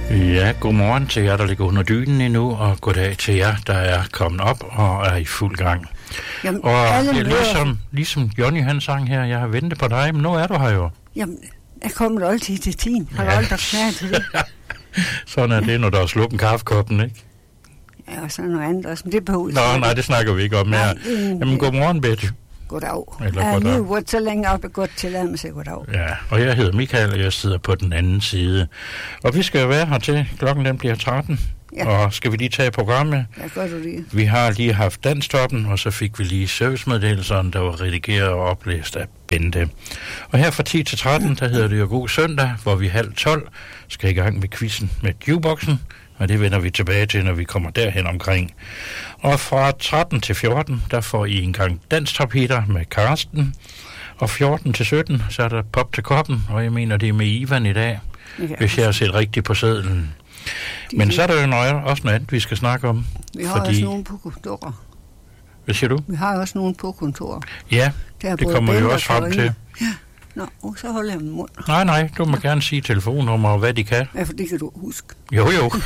Ja, godmorgen til jer, der ligger under dynen endnu, og goddag til jer, der er kommet op og er i fuld gang. Jamen, og det er ligesom Johnny han sang her, jeg har ventet på dig, men nu er du her jo. Jamen, jeg kommer altid til 10. Har du aldrig knæet til det? Sådan er det, når der er sluppen kaffekoppen, ikke? Ja, og så noget andet også, men det behøver. Nej, det snakker vi ikke om mere. Jamen, godmorgen, Betty. Goddag. Eller jeg goddag. har lige været så længe op og godt til at mig sige goddag. Ja, og jeg hedder Michael, og jeg sidder på den anden side. Og vi skal jo være her til klokken den bliver 13. Ja. Og skal vi lige tage programmet? Ja, gør du det. Vi har lige haft Danstoppen, og så fik vi lige servicemeddelelserne, der var redigeret og oplæst af Bente. Og her fra 10 til 13, der hedder det jo God Søndag, hvor vi 11:30 skal i gang med quizzen med jukeboxen. Og det vender vi tilbage til, når vi kommer derhen omkring. Og fra 13 til 14, der får I en gang danstophitter med Karsten. Og 14 til 17, så er der pop til koppen, og jeg mener, det er med Ivan i dag, hvis jeg har set rigtigt på sedlen. Men så er der jo også noget andet, vi skal snakke om. Vi har også nogen på kontorer. Hvad siger du? Vi har også nogen på kontorer. Ja, det kommer vi jo også frem til. Ja. Nå, så holder jeg min mund. Nej, du må gerne sige telefonnummer og hvad de kan. Ja, for det kan du huske. Jo.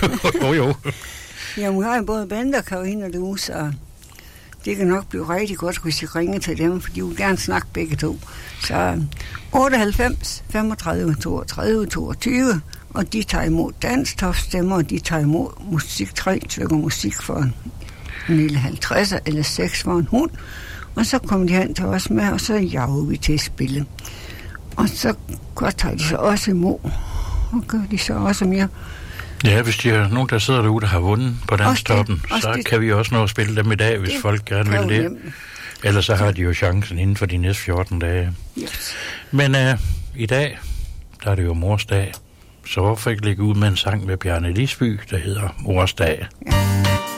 Jamen, vi har jo både Bente og Karina derude, så det kan nok blive rigtig godt, hvis I ringer til dem, for de vil gerne snakke begge to. Så 98 35 32 22, og de tager imod danstofstemmer, og de tager imod musik, 3 stykker musik for en lille 50'er eller 6 for en hund. Og så kommer de hen til os med, og så jager vi til at spille. Og så godt tager de så også imod, og gør de så også mere. Ja, hvis de er nogen, der sidder derude, der har vundet på Danstoppen, så kan vi også nå at spille dem i dag, hvis folk gerne vil det. Ellers så har de jo chancen inden for de næste 14 dage. Yes. Men i dag, der er det jo Mors Dag, så hvorfor ikke lægge ud med en sang med Bjarne Lisby, der hedder Mors Dag? Ja.